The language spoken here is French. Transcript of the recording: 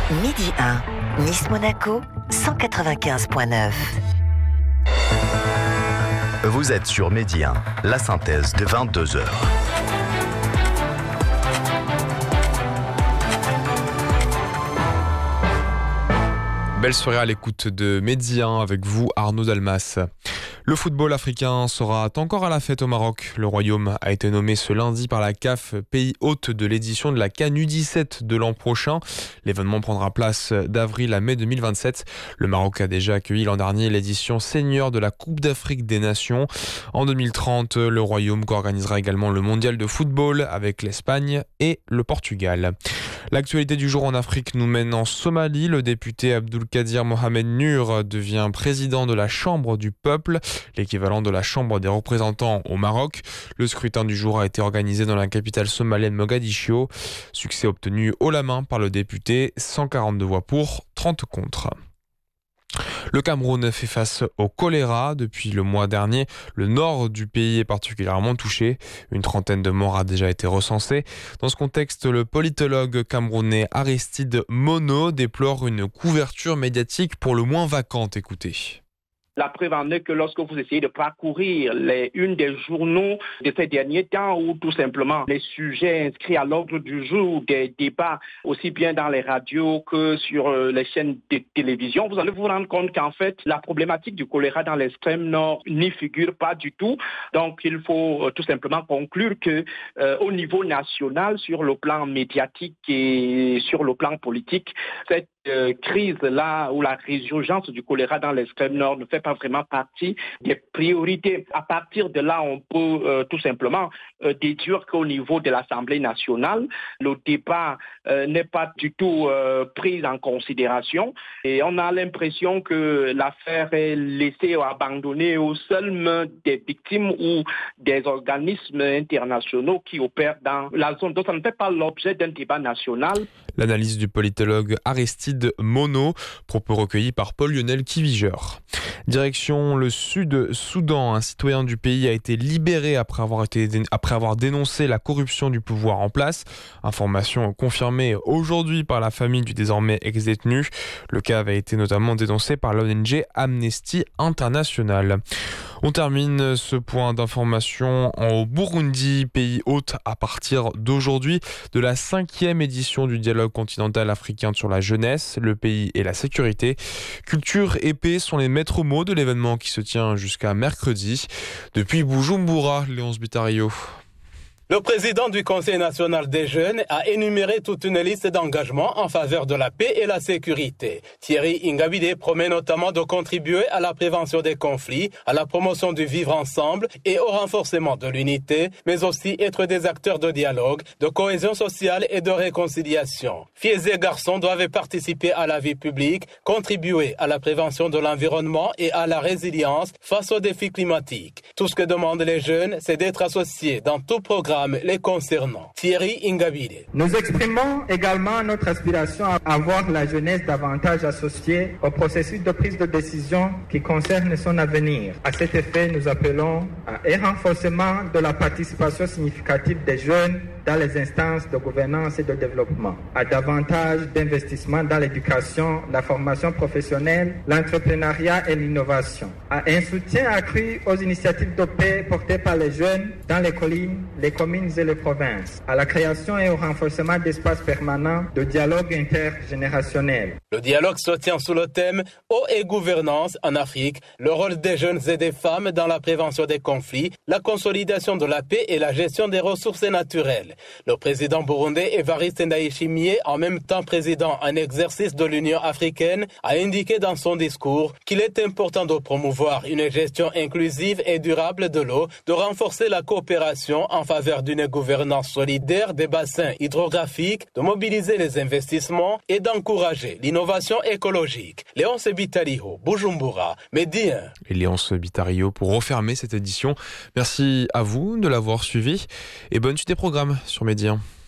Midi 1, Nice-Monaco, 195.9. Vous êtes sur Midi 1, la synthèse de 22h. Belle soirée à l'écoute de Midi 1 avec vous, Arnaud Dalmas. Le football africain sera encore à la fête au Maroc. Le Royaume a été nommé ce lundi par la CAF pays hôte de l'édition de la CAN U17 de l'an prochain. L'événement prendra place d'avril à mai 2027. Le Maroc a déjà accueilli l'an dernier l'édition senior de la Coupe d'Afrique des Nations. En 2030, le Royaume organisera également le mondial de football avec l'Espagne et le Portugal. L'actualité du jour en Afrique nous mène en Somalie. Le député Abdulkadir Mohamed Nur devient président de la Chambre du peuple, l'équivalent de la Chambre des représentants au Maroc. Le scrutin du jour a été organisé dans la capitale somalienne Mogadiscio. Succès obtenu haut la main par le député, 142 voix pour, 30 contre. Le Cameroun fait face au choléra. Depuis le mois dernier, le nord du pays est particulièrement touché. Une trentaine de morts a déjà été recensée. Dans ce contexte, le politologue camerounais Aristide Mono déplore une couverture médiatique pour le moins vacante. Écoutez. La preuve en est que lorsque vous essayez de parcourir les unes des journaux de ces derniers temps ou tout simplement les sujets inscrits à l'ordre du jour des débats, aussi bien dans les radios que sur les chaînes de télévision, vous allez vous rendre compte qu'en fait, la problématique du choléra dans l'extrême nord n'y figure pas du tout. Donc, il faut tout simplement conclure que au niveau national, sur le plan médiatique et sur le plan politique, cette crise-là ou la résurgence du choléra dans l'extrême nord ne fait pas vraiment partie des priorités. À partir de là, on peut tout simplement déduire qu'au niveau de l'Assemblée nationale, le débat n'est pas du tout pris en considération et on a l'impression que l'affaire est laissée ou abandonnée aux seules mains des victimes ou des organismes internationaux qui opèrent dans la zone. Donc ça ne fait pas l'objet d'un débat national. L'analyse du politologue Aristide Mono, propos recueillis par Paul-Lionel Kiviger. Direction le Sud-Soudan, un citoyen du pays a été libéré après avoir dénoncé la corruption du pouvoir en place. Information confirmée aujourd'hui par la famille du désormais ex-détenu. Le cas avait été notamment dénoncé par l'ONG Amnesty International. On termine ce point d'information au Burundi, pays hôte à partir d'aujourd'hui de la 5e édition du dialogue continental africain sur la jeunesse, le pays et la sécurité. Culture et paix sont les maîtres mots de l'événement qui se tient jusqu'à mercredi. Depuis Bujumbura, Léonce Bitario. Le président du Conseil national des jeunes a énuméré toute une liste d'engagements en faveur de la paix et la sécurité. Thierry Ingabire promet notamment de contribuer à la prévention des conflits, à la promotion du vivre ensemble et au renforcement de l'unité, mais aussi être des acteurs de dialogue, de cohésion sociale et de réconciliation. Filles et garçons doivent participer à la vie publique, contribuer à la prévention de l'environnement et à la résilience face aux défis climatiques. Tout ce que demandent les jeunes, c'est d'être associés dans tout programme les concernant. Thierry Ingabire. Nous exprimons également notre aspiration à avoir la jeunesse davantage associée au processus de prise de décision qui concerne son avenir. À cet effet, nous appelons à un renforcement de la participation significative des jeunes dans les instances de gouvernance et de développement, à davantage d'investissement dans l'éducation, la formation professionnelle, l'entrepreneuriat et l'innovation, à un soutien accru aux initiatives de paix portées par les jeunes dans les collines, les communes et les provinces, à la création et au renforcement d'espaces permanents de dialogue intergénérationnel. Le dialogue se tient sous le thème « Eau et gouvernance en Afrique, le rôle des jeunes et des femmes dans la prévention des conflits, la consolidation de la paix et la gestion des ressources naturelles ». Le président burundais Evariste Ndayishimiye, en même temps président en exercice de l'Union africaine, a indiqué dans son discours qu'il est important de promouvoir une gestion inclusive et durable de l'eau, de renforcer la coopération en faveur d'une gouvernance solidaire des bassins hydrographiques, de mobiliser les investissements et d'encourager l'innovation écologique. Léonce Bitario, Bujumbura, Midi 1. Et Léonce Bitario pour refermer cette édition. Merci à vous de l'avoir suivi et bonne suite des programmes sur Midi 1.